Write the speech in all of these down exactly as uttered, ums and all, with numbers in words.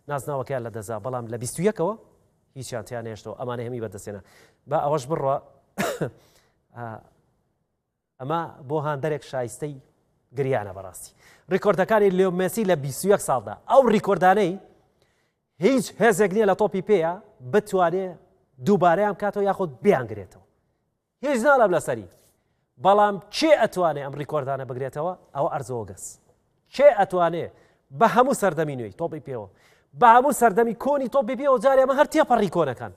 نازناوەکەیان لە دەزا بەڵام لە بیست و یەکەوە هیچیان تیان هێشتەوە ئەمانە هەمی بەدەستێنە با ئەوەش بڕوە ئەمە بۆ هاندەرێک شایستەی گریانە بەڕاستی ڕیکۆردەکانی لێو مێسی لە بیست و یەک ساڵدا ئەو ڕیکۆردانەی هیچ هێزێک نییە لە تۆپی پێیە بتوانێت دووبارەیان کاتەوە یاخود بیانگرێتەوە هیچ ناڵم لەسەری بەڵام کێ ئەتوانێ ئەم ڕیکۆردانە بگرێتەوە ئەوە ئەرزەوە گەس کێ ئەتوانێ بە هەموو سەردەمی نوێی تۆپی پێوە بە هەموو سەردەمی کۆنی تۆپی پێوە جارێ ئەمە هەر تێپەڕی کۆنەکان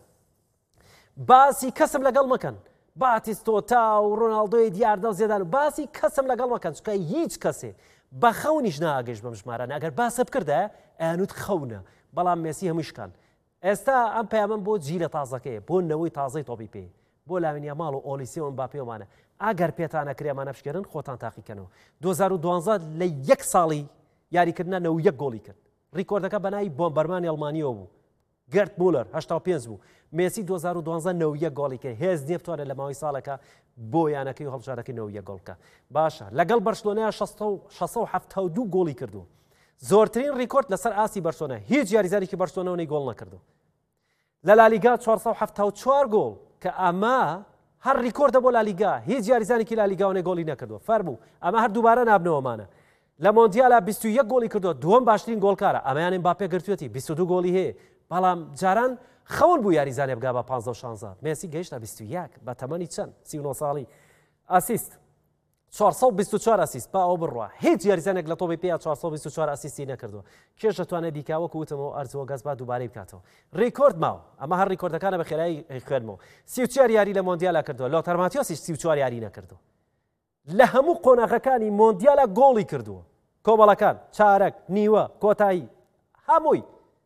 باسی کەسم لەگەڵ مەکەن باتیستۆتا و ڕۆناڵدۆی دیاردە و زێدان و باسی کەسم لەگەڵ مەکەن چکە هیچ کەسێ بە خەونیش ناگەشت بەم ژمارانە ئەگەر باسە بکردە ئەیانوت خەونە بەڵام مێسی هەمووشکان ئێستا ئەم پەیامەم بۆ جیلە تازەکەیە بۆ نەوەی تازەی تۆپی پێ بۆ لاوینیا ماڵ و ئۆلیسی و ئەمباپێومانە ئەگەر پێتانە کرێمانە پشکێنن خۆتان تاقیکەنەوە دوو هەزار و دوانزە لە یەک ساڵی یاریکردنە نەو یەک گۆڵی کرد ڕیکۆردەکە بەناوی بۆمبەرمانی ئەڵمانیەوە بوو گرت مولەر هەشتا و پێنج بوو مێسی دوو هەزار و دوانزە نەو یەک گۆڵی کرد هێز نییە بتوانێت لە ماوەی ساڵەکە بۆ یانەکەی و هەڵبژاردەکەی نەو یەک گۆڵکە باشە لەگەڵ بەرسلۆنەیە شەسە و هەفتە و دوو گۆڵی کردو زۆرترین ڕیکۆرد لەسەر ئاسی بەرسۆنە هیچ یاریزانێکی بەرسۆنەوەی گۆڵ نەکردو لە لالیگا چوارسە و هەفتە و چوار گۆڵ کە ئەمە هەر ڕیکۆردە بۆ لالیگا هیچ یاریزانێکی لالیگاوانەی گۆڵی نەکردو فەرموو ئەمە هەر دووبارە نابنەوەمانە لە مۆندیالە بیست و یەک گۆڵی کردو دووەم باشترین گۆڵکارە ئەمەیان ئەمباپێ گرتوێتی بیست و دوو گۆڵی هەیە بەڵام جاران خەون بوو یاریزانێ بگا بە پانزە و شانزە مێسی گەیشتە بیست و یەک بە تەمەنی چەند سی و نۆ ساڵی ئاسیست چوارسە و بیست و چوار ئاسیست با ئەو بڕوە هیچ یاریزانێک لە تۆپی پێیا چوارسە و بیست و چوار ئاسیستی نەکردووە کێش دەتوانێت بیکاوە کوتمەوە ئەرزەوە گەز با دووبارەی بکاتەوە ڕیکۆرد ماوە ئەمە هەر ڕیکۆردەکانە بە خێرایی خوێنمەوە سی و چوار یاری لە مۆندیالە کردووە لۆتەرماتیۆسیش سی و چوار یاری نەکردووە لە هەموو قۆناغەکانی مۆندیالە گۆڵی کردووە کۆمەڵەکان چارەک نیوە کۆتایی هەمووی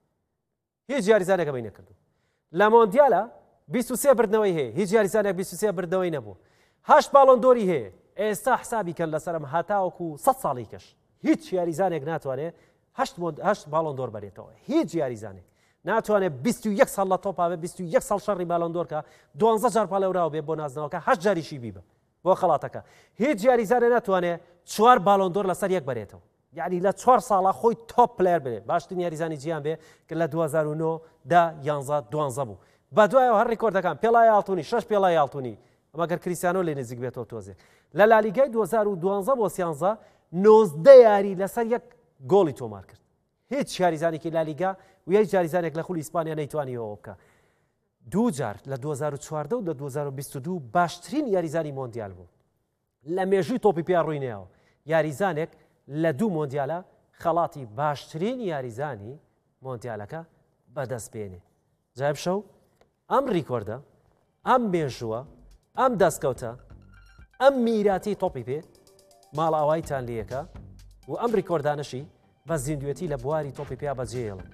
هیچ یاریزانێکە بەی نەکردو لە مۆندیالە بیست و سێ بردنەوەی هەیە هیچ یاریزانێک بیست و سێ بردنەوەی نەبوو هەشت باڵۆندۆری هەیە ئێستا حسابی کەن لەسەرم هەتاوەکو سەد ساڵی کەش هیچ یاریزانێک ناتوانێت هەشت باڵۆندۆر بەرێتەوە هیچ یاریزانێک ناتوانێت بیست و یەک ساڵ لە تۆپاوێت بیست و یەک ساڵ شەڕی باڵۆندۆرکە دوانزە جار پاڵێوراوە بێ بۆ نازنەوەکە هەشت جاریشی بیبە بۆ خەڵاتەکە هیچ یاریزانێ ناتوانێت چوار باڵۆندۆر لەسەر یەک بەرێتەوە یعنی لە چوار ساڵە خۆی تۆپ پلەر بێ باشترین یاریزانی جیان بێ کە لە دوو هەزار و نۆ دا یانزە دوانزە بوو بە دوایەوە هەر ڕیکۆردەکان پێڵای ئاڵتونی شەش پێڵای ئاڵتونی ئەمەگەر کریستیانۆ لێ نزیک بێتەوە تۆزێ لە لالیگای دوو هەزار و دوانزە بۆ سیانزە نۆزدە یاری لەسەر یەک گۆڵی تۆمار کرد هیچ یاریزانێکی لالیگا و یەک یاریزانێک لە خولی ئیسپانیا نەیتوانیەوە بکە دوو جار لە دوو هەزار و چواردە و لە دوو هەزار و بیست و دوو باشترین یاریزانی مۆندیال بوو لە مێژووی تۆپی پێیا ڕووی نێەوە یاریزانێک لە دوو مۆندیالە خەڵاتی باشترین یاریزانی مۆندیالەکە بەدەست بێنێ جایب شەو ئەم ڕیکۆردە ئەم مێژووە ئەم دەستکەوتە ئەم میراتی تۆپی پێ ماڵ ئاوایتان لەکە و ئەم ڕیکۆردانەشی بە زیندوێتی لە بواری تۆپی پێیا بەجێڵن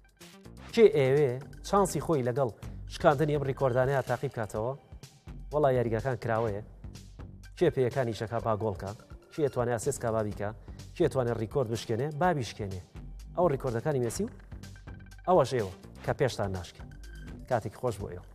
کێ ئێوێ چانسی خۆی لەگەڵ شکاندنی ئەم ڕیکۆردانەیە تاقیب کاتەوە وەڵا یاریگەکان کراوەیە کێ پێیەکانی شەکە با گۆڵکە کێ توانێت ئاسێسکا بابیکە کێ توانێت ڕیکۆرد بشکێنێ بابیشکێنێ ئەو ڕیکۆردەکانی مێسی و ئەوەش ئێوە کە پێشتان ناشکێن کاتێک خۆش بۆ ئێوە